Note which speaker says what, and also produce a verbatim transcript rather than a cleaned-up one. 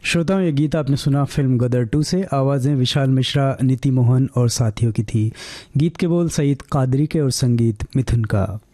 Speaker 1: श्रोताओं, ये गीत आपने सुना फिल्म गदर टू से। आवाज़ें विशाल मिश्रा, नीति मोहन और साथियों की थी। गीत के बोल सईद कादरी के और संगीत मिथुन का।